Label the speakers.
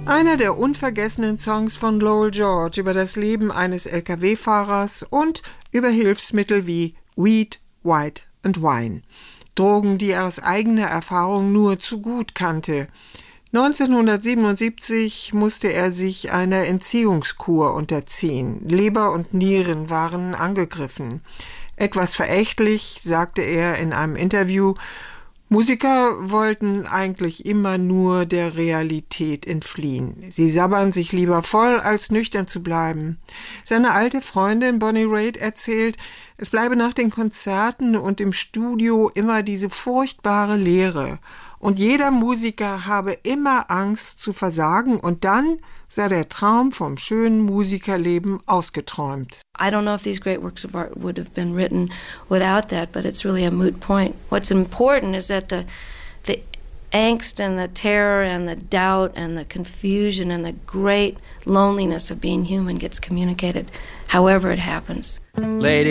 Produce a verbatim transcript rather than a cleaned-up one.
Speaker 1: Einer der unvergessenen Songs von Lowell George über das Leben eines L K W-Fahrers und über Hilfsmittel wie Weed, White and Wine. Drogen, die er aus eigener Erfahrung nur zu gut kannte. neunzehnhundertsiebenundsiebzig musste er sich einer Entziehungskur unterziehen. Leber und Nieren waren angegriffen. Etwas verächtlich sagte er in einem Interview, Musiker wollten eigentlich immer nur der Realität entfliehen. Sie sabbern sich lieber voll, als nüchtern zu bleiben. Seine alte Freundin Bonnie Raitt erzählt, es bleibe nach den Konzerten und im Studio immer diese furchtbare Leere. Und jeder Musiker habe immer Angst zu versagen und dann sei der Traum vom schönen Musikerleben ausgeträumt.
Speaker 2: I don't know if these great works of art would have been written without that, but it's really a moot point. What's important is that the the angst and the terror and the doubt and the confusion and the great loneliness of being human gets communicated, however it happens.
Speaker 3: Lady